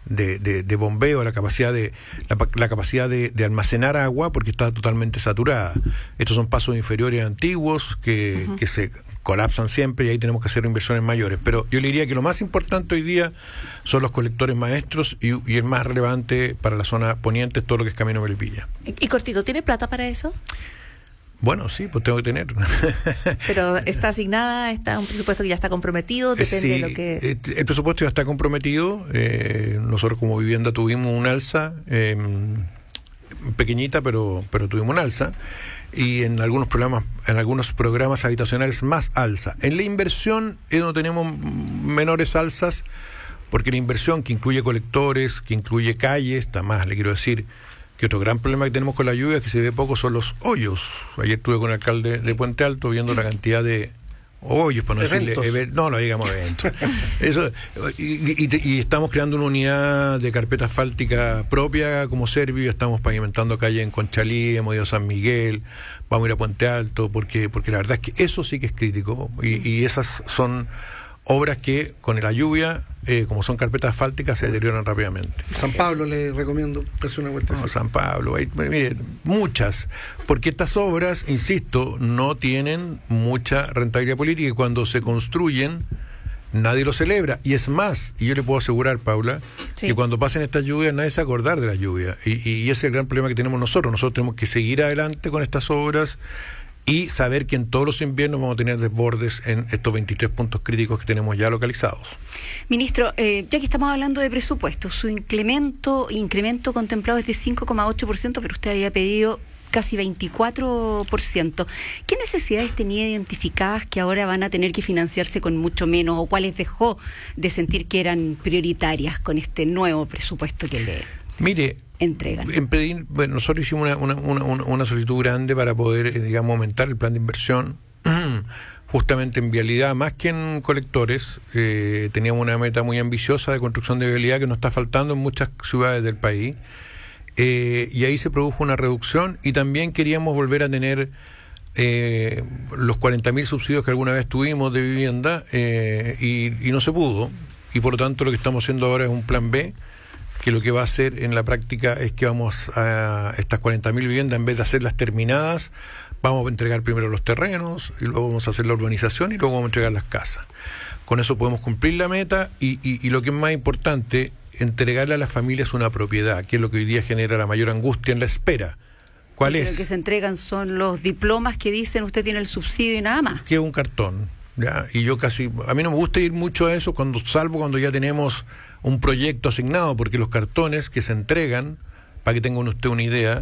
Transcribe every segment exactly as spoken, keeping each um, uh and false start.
de, de, de bombeo, la capacidad de la, la capacidad de, de almacenar agua, porque está totalmente saturada. Estos son pasos inferiores antiguos que, uh-huh. que se colapsan siempre y ahí tenemos que hacer inversiones mayores. Pero yo le diría que lo más importante hoy día son los colectores maestros y, y el más relevante para la zona poniente es todo lo que es Camino Melipilla. Y cortito, ¿tiene plata para eso? Bueno, sí, pues tengo que tener. Pero está asignada, está un presupuesto que ya está comprometido, depende sí, de lo que... El presupuesto ya está comprometido. Eh, nosotros como vivienda tuvimos un alza, eh, pequeñita, pero, pero tuvimos un alza. Y en algunos programas, en algunos programas habitacionales más alza. En la inversión es donde tenemos menores alzas, porque la inversión que incluye colectores, que incluye calles, está más, le quiero decir, que otro gran problema que tenemos con la lluvia que se ve poco son los hoyos. Ayer estuve con el alcalde de Puente Alto viendo la cantidad de hoyos, para no eventos. decirle eventos. No, no digamos eventos. Eso, y, y, y estamos creando una unidad de carpeta asfáltica propia como Servio. Estamos pavimentando calle en Conchalí, hemos ido a San Miguel, vamos a ir a Puente Alto, porque, porque la verdad es que eso sí que es crítico. Y, y esas son obras que con la lluvia, eh, como son carpetas asfálticas, se deterioran rápidamente. San Pablo le recomiendo hacer una vuelta. No, San Pablo, hay, mire, muchas, porque estas obras, insisto, no tienen mucha rentabilidad política y cuando se construyen nadie lo celebra. Y es más, y yo le puedo asegurar, Paula, sí. que cuando pasen estas lluvias nadie se va a acordar de la lluvia. Y, y ese es el gran problema que tenemos nosotros. Nosotros tenemos que seguir adelante con estas obras y saber que en todos los inviernos vamos a tener desbordes en estos veintitrés puntos críticos que tenemos ya localizados. Ministro, eh, ya que estamos hablando de presupuesto, su incremento, incremento contemplado es de cinco coma ocho por ciento, pero usted había pedido casi veinticuatro por ciento. ¿Qué necesidades tenía identificadas que ahora van a tener que financiarse con mucho menos, o cuáles dejó de sentir que eran prioritarias con este nuevo presupuesto que le... Mire, entregan. En pedir, bueno, nosotros hicimos una, una, una, una solicitud grande para poder, eh, digamos, aumentar el plan de inversión, justamente en vialidad, más que en colectores. Eh, teníamos una meta muy ambiciosa de construcción de vialidad que nos está faltando en muchas ciudades del país, eh, y ahí se produjo una reducción, y también queríamos volver a tener eh, los cuarenta mil subsidios que alguna vez tuvimos de vivienda, eh, y, y no se pudo, y por lo tanto lo que estamos haciendo ahora es un plan B, que lo que va a hacer en la práctica es que vamos a estas cuarenta mil viviendas, en vez de hacerlas terminadas, vamos a entregar primero los terrenos y luego vamos a hacer la urbanización y luego vamos a entregar las casas. Con eso podemos cumplir la meta y, y, y lo que es más importante, entregarle a las familias una propiedad, que es lo que hoy día genera la mayor angustia en la espera. ¿Cuál Pero es? Lo que se entregan son los diplomas que dicen usted tiene el subsidio y nada más. Que es un cartón, ¿ya? Y yo casi, a mí no me gusta ir mucho a eso, cuando salvo cuando ya tenemos un proyecto asignado, porque los cartones que se entregan, para que tengan usted una idea,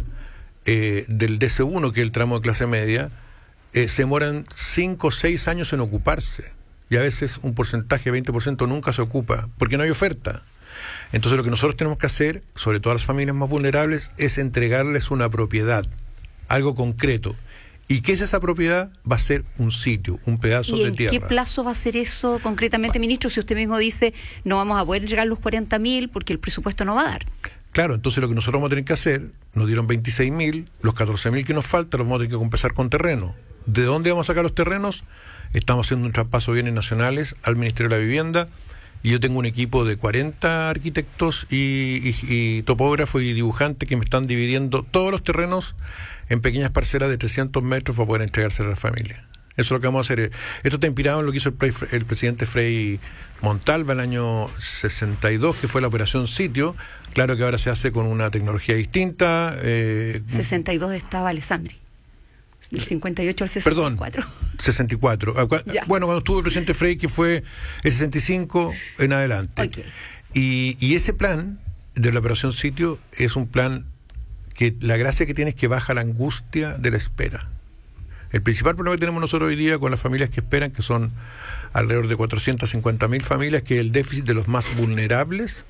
eh, del D C uno, que es el tramo de clase media, eh, se demoran cinco o seis años en ocuparse, y a veces un porcentaje, veinte por ciento, nunca se ocupa, porque no hay oferta. Entonces lo que nosotros tenemos que hacer, sobre todo a las familias más vulnerables, es entregarles una propiedad, algo concreto. ¿Y qué es esa propiedad? Va a ser un sitio, un pedazo de tierra. ¿Y en qué plazo va a ser eso concretamente, ministro? Si usted mismo dice, no vamos a poder llegar a los cuarenta mil porque el presupuesto no va a dar. Claro, entonces lo que nosotros vamos a tener que hacer, nos dieron veintiséis mil, los catorce mil que nos faltan los vamos a tener que compensar con terreno. ¿De dónde vamos a sacar los terrenos? Estamos haciendo un traspaso de bienes nacionales al Ministerio de la Vivienda, y yo tengo un equipo de cuarenta arquitectos y, y, y topógrafos y dibujantes que me están dividiendo todos los terrenos en pequeñas parcelas de trescientos metros para poder entregarse a la familia. Eso es lo que vamos a hacer. Esto está inspirado en lo que hizo el, pre, el presidente Frei Montalva en el año sesenta y dos, que fue la operación Sitio. Claro que ahora se hace con una tecnología distinta. Eh, sesenta y dos estaba Alessandri. Del cincuenta y ocho al sesenta y cuatro. Perdón, sesenta y cuatro. Ya. Bueno, cuando estuvo el presidente Frei, que fue el sesenta y cinco en adelante. Okay. Y, y ese plan de la operación Sitio es un plan que la gracia que tiene es que baja la angustia de la espera. El principal problema que tenemos nosotros hoy día con las familias que esperan, que son alrededor de cuatrocientas cincuenta mil familias, que el déficit de los más vulnerables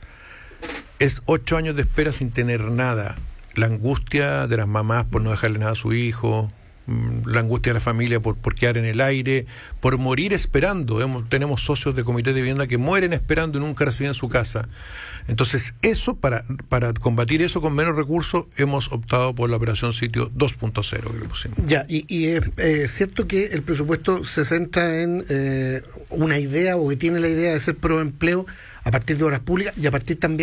es ocho años de espera sin tener nada. La angustia de las mamás por no dejarle nada a su hijo, la angustia de la familia por, por quedar en el aire, por morir esperando. Hemos, tenemos socios de comité de vivienda que mueren esperando y nunca reciben su casa. Entonces, eso para, para combatir eso con menos recursos, hemos optado por la operación Sitio dos punto cero que le pusimos. Ya, y, y es eh, cierto que el presupuesto se centra en eh, una idea, o que tiene la idea de ser pro empleo a partir de obras públicas y a partir también